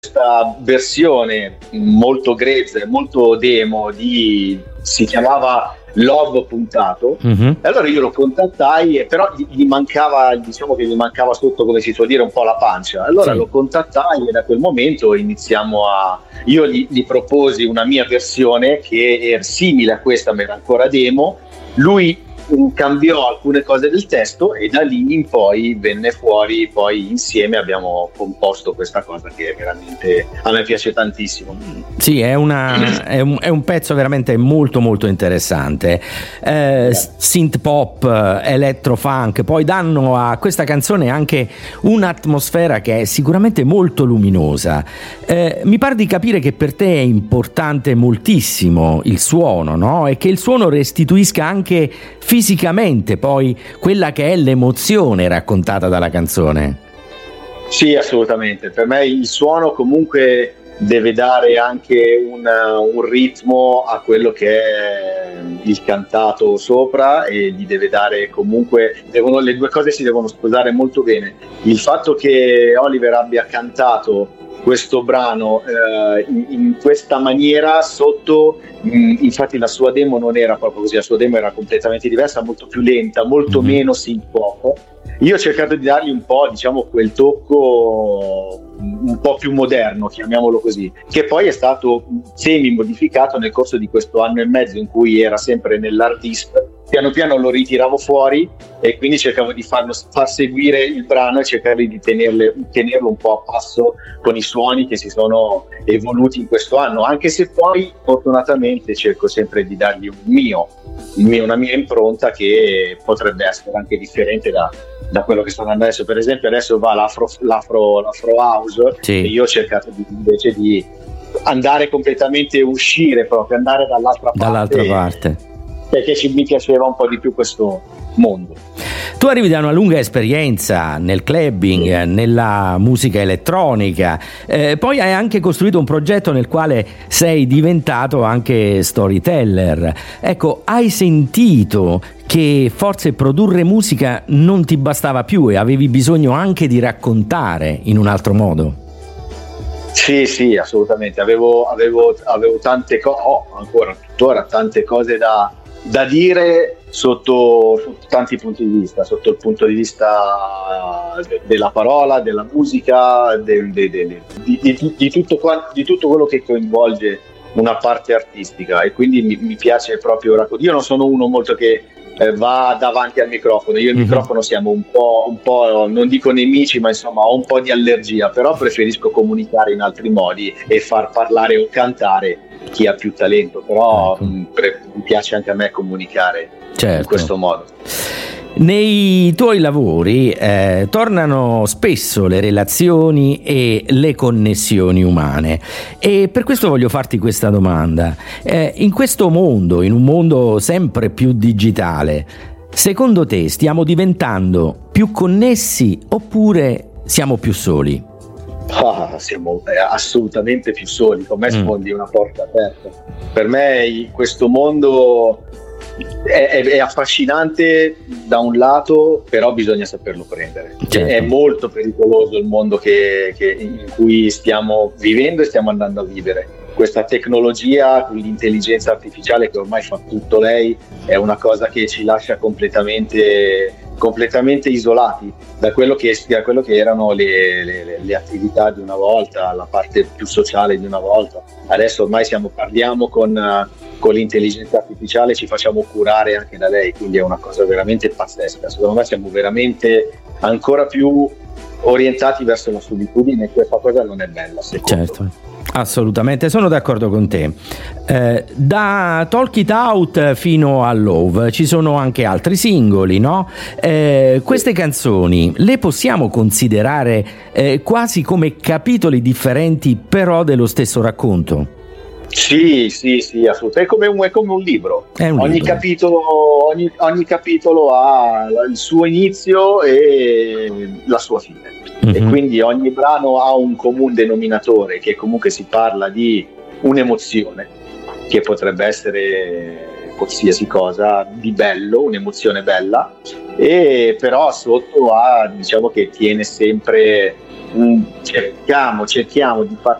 questa versione molto grezza e molto demo si chiamava Love puntato. E allora io lo contattai, però gli mancava, diciamo che gli mancava sotto, come si suol dire, un po' la pancia. Allora lo contattai e da quel momento io gli proposi una mia versione che era simile a questa, ma era ancora demo. Lui cambiò alcune cose del testo e da lì in poi venne fuori, poi insieme abbiamo composto questa cosa che veramente a me piace tantissimo. Sì, è un pezzo veramente molto molto interessante. Synth pop, electro funk, poi danno a questa canzone anche un'atmosfera che è sicuramente molto luminosa. Mi pare di capire che per te è importante moltissimo il suono, no? E che il suono restituisca anche fisicamente poi quella che è l'emozione raccontata dalla canzone. Sì, assolutamente. Per me il suono comunque deve dare anche un ritmo a quello che è il cantato sopra, e gli deve dare comunque, le due cose si devono sposare molto bene. Il fatto che Oliver abbia cantato questo brano in questa maniera sotto, infatti la sua demo non era proprio così, la sua demo era completamente diversa, molto più lenta, molto meno synth pop. Io ho cercato di dargli un po', diciamo, quel tocco un po' più moderno, chiamiamolo così, che poi è stato semi modificato nel corso di questo anno e mezzo in cui era sempre nell'hard disk. Piano piano lo ritiravo fuori e quindi cercavo di far seguire il brano e cercare di tenerlo un po' a passo con i suoni che si sono evoluti in questo anno, anche se poi fortunatamente cerco sempre di dargli una mia impronta che potrebbe essere anche differente da quello che sto andando adesso. Per esempio adesso va l'afro house, e io ho cercato invece di andare completamente, uscire proprio, andare dall'altra parte. Perché mi piaceva un po' di più questo mondo. Tu arrivi da una lunga esperienza nel clubbing, nella musica elettronica, poi hai anche costruito un progetto nel quale sei diventato anche storyteller. Ecco, hai sentito che forse produrre musica non ti bastava più e avevi bisogno anche di raccontare in un altro modo? Sì, assolutamente. Avevo tante cose, ancora tuttora tante cose da dire sotto tanti punti di vista, sotto il punto di vista della parola, della musica, di tutto quello che coinvolge una parte artistica, e quindi mi piace proprio raccontare. Io non sono uno molto che va davanti al microfono, io e il microfono siamo un po', non dico nemici, ma insomma ho un po' di allergia, però preferisco comunicare in altri modi e far parlare o cantare chi ha più talento, però mi piace anche a me comunicare in questo modo. Nei tuoi lavori tornano spesso le relazioni e le connessioni umane, e per questo voglio farti questa domanda. In questo mondo, in un mondo sempre più digitale, secondo te stiamo diventando più connessi oppure siamo più soli? Siamo assolutamente più soli. Con me sfondi una porta aperta. Per me questo mondo è affascinante da un lato, però bisogna saperlo prendere. È molto pericoloso il mondo in cui stiamo vivendo e stiamo andando a vivere. Questa tecnologia, l'intelligenza artificiale che ormai fa tutto lei, è una cosa che ci lascia completamente isolati da quello che erano le attività di una volta, la parte più sociale di una volta. Adesso ormai parliamo con l'intelligenza artificiale, ci facciamo curare anche da lei, quindi è una cosa veramente pazzesca. Secondo me siamo veramente ancora più orientati verso la solitudine, e questa cosa non è bella, secondo me. Assolutamente, sono d'accordo con te. Da Talk It Out fino a Love ci sono anche altri singoli, no? Queste canzoni le possiamo considerare quasi come capitoli differenti, però dello stesso racconto? Sì, assolutamente. È come un libro. Ogni capitolo ha il suo inizio e la sua fine. E quindi ogni brano ha un comune denominatore, che comunque si parla di un'emozione, che potrebbe essere qualsiasi cosa di bello, un'emozione bella, e però sotto diciamo che tiene sempre cerchiamo di far